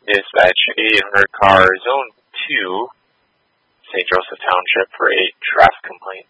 Dispatch 800 car, Zone 2, St. Joseph Township for a traffic complaint.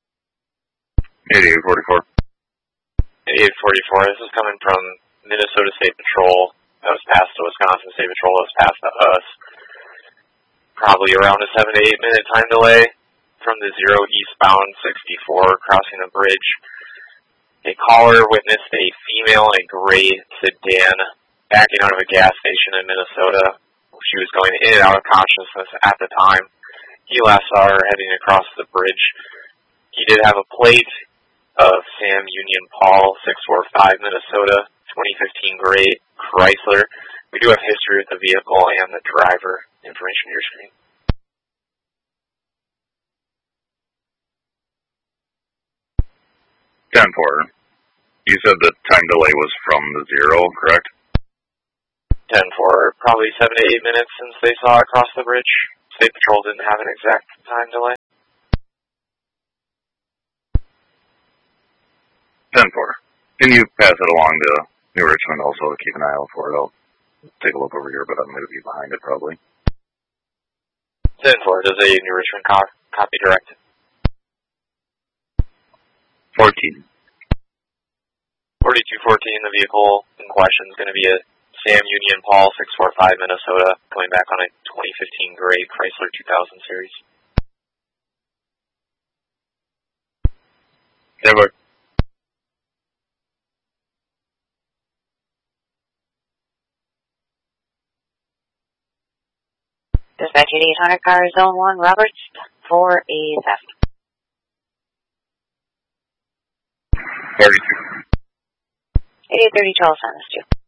8844. 8844, this is coming from Minnesota State Patrol. That was passed to Wisconsin State Patrol. That was passed to us. Probably around a 7 to 8 minute time delay from the 0 eastbound 64 crossing the bridge. A caller witnessed a female in a gray sedan backing out of a gas station in Minnesota. She was going in and out of consciousness at the time. He last saw her heading across the bridge. He did have a plate of Sam Union Paul, 645 Minnesota, 2015 gray Chrysler. We do have history with the vehicle and the driver. Information on your screen. 10-4. You said the time delay was from the 0, correct? 10-4. Probably 7 to 8 minutes since they saw it cross the bridge. State Patrol didn't have an exact time delay. 10-4. Can you pass it along to New Richmond also to keep an eye out for it? I'll take a look over here, but I'm going to be behind it probably. 10-4. Does a New Richmond copy direct? 14. 4214, the vehicle in question is going to be a Sam Union Paul, 645 Minnesota, going back on a 2015 gray Chrysler 2000 series. Never. Dispatch 8800 car, Zone 1, Roberts, for a theft. 32. 8832, I'll send this to you.